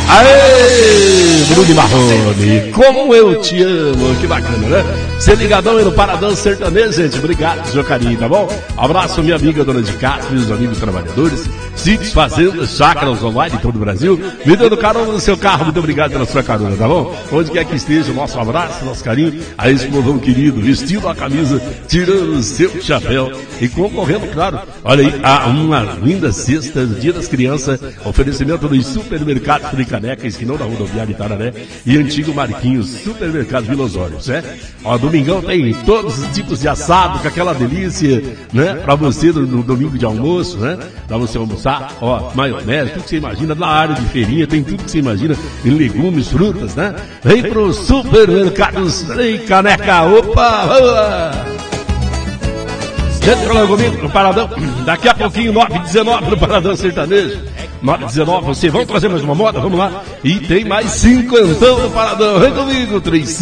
Aê, Bruno Marrone, como eu te amo, que bacana, né? Ser ligadão aí no Paradão Sertanejo, gente, obrigado pelo seu carinho, tá bom? Abraço minha amiga dona de casa, meus amigos trabalhadores, sítios, fazendas, chácaras online de todo o Brasil, me dando carona no seu carro, muito obrigado pela sua carona, tá bom? Onde quer que esteja, nosso abraço, nosso carinho, a esse povão querido, vestindo a camisa, tirando o seu chapéu e concorrendo, claro, olha aí, a uma linda cesta, Dia das Crianças, oferecimento dos supermercados Fricaneca, esquinão da rodoviária Itararé e antigo Marquinhos, supermercado Vila Osório, certo? Ó, domingão tem todos os tipos de assado, com aquela delícia, né? Pra você no domingo de almoço, né? Pra você almoçar, ó, maionese, tudo que você imagina, na área de feirinha, tem tudo que você imagina, em legumes, frutas, né? Vem pro supermercados Fricaneca, opa! Gente, falando comigo no Paradão, daqui a pouquinho, 9h19 no Paradão Sertanejo. 9h19, você, vamos trazer mais uma moda? Vamos lá. E tem mais 50 no Paradão. Vem comigo,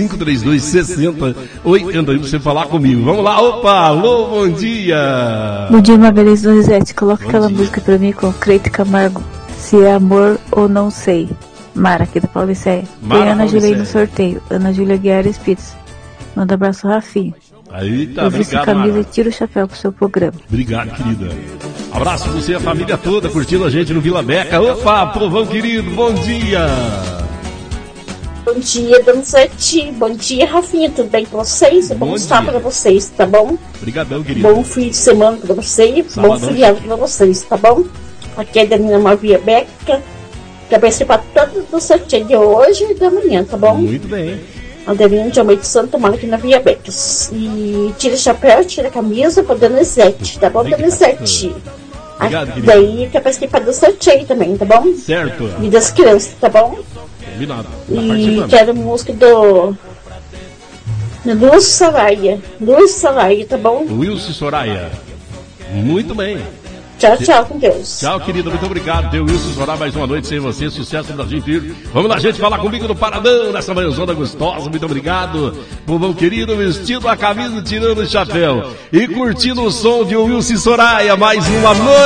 3532-6081, você falar comigo. Vamos lá, opa, alô, bom dia. Bom dia, Margarida Donizete, coloca aquela música pra mim com Cleito Camargo, Se é Amor ou Não Sei. Mara, aqui da Paulicéia. Tem Ana Júlia aí no sorteio, Ana Júlia Guiar Espíritos. Manda abraço, Rafinha. Aí tá, eu obrigado, camisa Mara. E tira o chapéu pro seu programa. Obrigado, querida. Abraço pra você e a família toda curtindo a gente no Vila Beca. Opa, povão querido, bom dia. Bom dia, Donizete. Bom dia, Rafinha, tudo bem com vocês? Bom estar para vocês, tá bom? Obrigadão, querido. Bom fim de semana para vocês, bom feriado para vocês, tá bom? Aqui é a Danina Marvia Beca, pra participar tanto do sorteio de hoje e da manhã, tá bom? Muito bem. Adelino de Almeida Santo, mora aqui na Via Becas. E tira o chapéu, tira a camisa pra Donizete, tá bom, Donizete? Obrigado, querido. Daí quer participar do sorteio também, tá bom? Certo. E das crianças, tá bom? Combinado. E quero música do Lúcio Soraya. Lúcio Soraya, tá bom? Wilson Soraya. Muito bem. Tchau, tchau, com Deus. Tchau, querido, muito obrigado. Deu Wilson Soraya, mais uma noite sem você. Sucesso pra gente ir. Vamos lá, gente, falar comigo no Paradão, nessa manhãzona gostosa. Muito obrigado. Povão querido, vestindo a camisa, tirando o chapéu. E curtindo o som de Wilson Soraya. Mais uma noite.